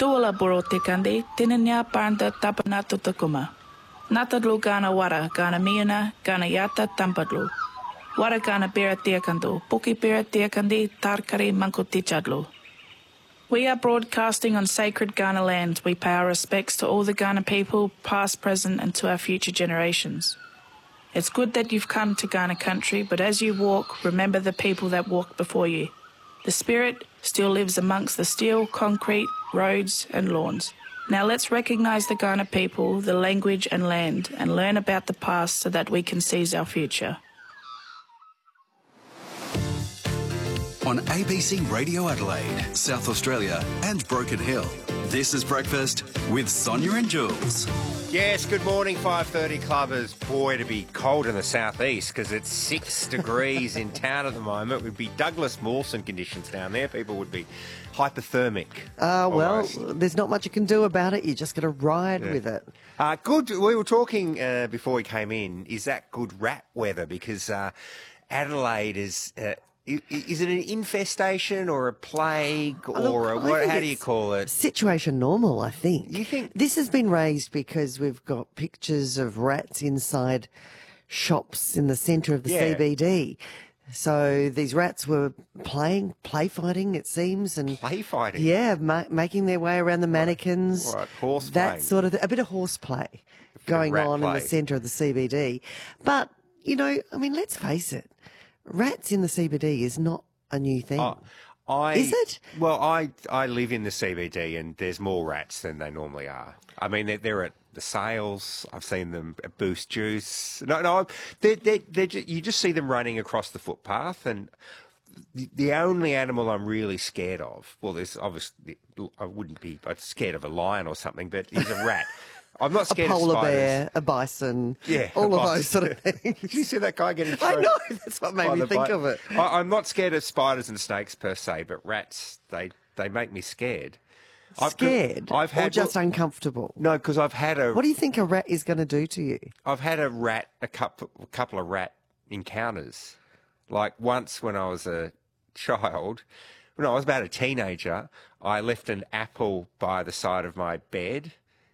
Tuola boro te kandi, tinanya parnta tapanatu takuma. Natadlu gana wara, gana miana, gana yata tampadlu. Wara gana bera tiakandu, puki bera tiakandi, tarkari manku tichadlu. We are broadcasting on sacred Ghana land. We pay our respects to all the Ghana people, past, present, and to our future generations. It's good that you've come to Ghana country, but as you walk, remember the people that walked before you. The spirit still lives amongst the steel, concrete, roads, and lawns. Now let's recognise the Ghana people, the language and land, and learn about the past so that we can seize our future. On ABC Radio Adelaide, South Australia and Broken Hill. This is Breakfast with Sonia and Jules. Yes, good morning, 5:30 Clubbers. Boy, to be cold in the southeast because it's 6 degrees in town at the moment. It would be Douglas Mawson conditions down there. People would be hypothermic. Well, there's not much you can do about it. You just got to ride with it. Good. We were talking before we came in. Is that good rat weather? Because Adelaide is... Is it an infestation or a plague or how do you call it? Situation normal, I think. You think? This has been raised because we've got pictures of rats inside shops in the centre of the CBD. So these rats were play fighting, it seems. And play fighting? Yeah, making their way around the mannequins. Right, horse that play. Sort of, a bit of horse play going on in the centre of the CBD. But, you know, I mean, let's face it. Rats in the CBD is not a new thing. Is it? Well, I live in the CBD and there's more rats than they normally are. I mean, they're at the sales. I've seen them at Boost Juice. You just see them running across the footpath. And the only animal I'm really scared of, well, there's obviously, I wouldn't be scared of a lion or something, but is a rat. I'm not scared of spiders. A polar bear, a bison, all of those sort of things. Did you see that guy getting thrown? I know, that's what made me think of it. I'm not scared of spiders and snakes per se, but rats, they make me scared. Scared or just uncomfortable? No, because I've had a... What do you think a rat is going to do to you? I've had a couple of rat encounters. Like once when I was a child, when I was about a teenager, I left an apple by the side of my bed.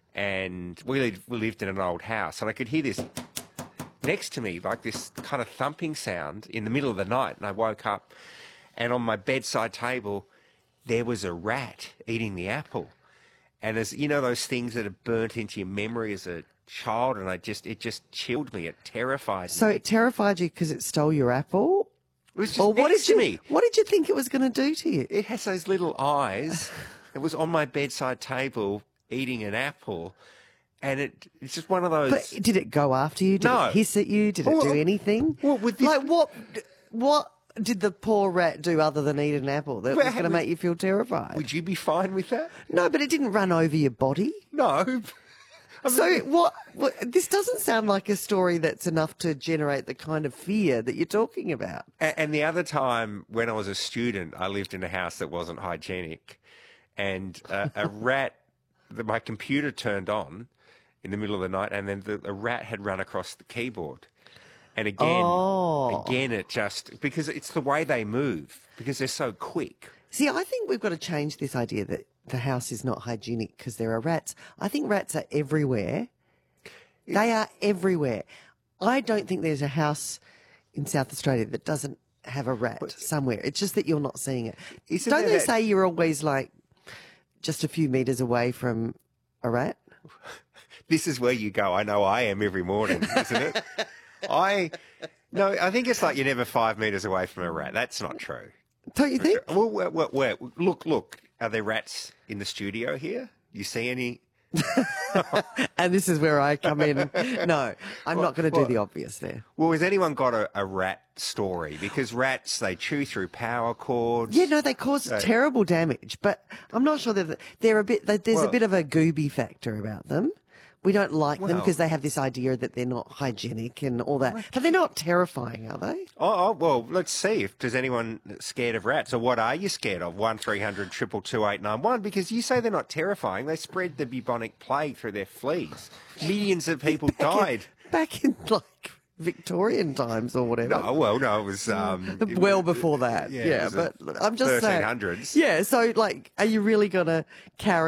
And we lived in an old house, and I could hear this next to me, like this kind of thumping sound in the middle of the night. And I woke up, and on my bedside table, there was a rat eating the apple. And as you know, those things that are burnt into your memory as a child, and it just chilled me. It terrified me. So it terrified you because it stole your apple? It was just next to me. What did you think it was going to do to you? It has those little eyes. It was on my bedside table, eating an apple, and it's just one of those... But did it go after you? Did it hiss at you? Did it do anything? Well, with this... Like, what did the poor rat do other than eat an apple that was going to make you feel terrified? Would you be fine with that? No, but it didn't run over your body. No. I mean, so what? This doesn't sound like a story that's enough to generate the kind of fear that you're talking about. And the other time, when I was a student, I lived in a house that wasn't hygienic, and a rat... My computer turned on in the middle of the night, and then a rat had run across the keyboard. And again, it just... Because it's the way they move, because they're so quick. See, I think we've got to change this idea that the house is not hygienic because there are rats. I think rats are everywhere. They are everywhere. I don't think there's a house in South Australia that doesn't have a rat somewhere. It's just that you're not seeing it. Don't they say you're always like... just a few metres away from a rat? This is where you go. I know I am every morning, isn't it? I think it's like you're never 5 metres away from a rat. That's not true. Don't you think? Well, look. Are there rats in the studio here? You see any? And this is where I come in. No, I'm not going to do the obvious there. Well, has anyone got a rat story? Because rats, they chew through power cords. Yeah, no, they cause terrible damage, but I'm not sure that there's a bit of a gooby factor about them. We don't like them because they have this idea that they're not hygienic and all that. But they're not terrifying, are they? Oh, well, let's see. Does anyone scared of rats? Or what are you scared of? 1300 222 891. Because you say they're not terrifying. They spread the bubonic plague through their fleas. Millions of people died. Back in, like, Victorian times or whatever. No, it was... well before that. Yeah, but I'm just saying... 1300s. Yeah, so, like, are you really going to carry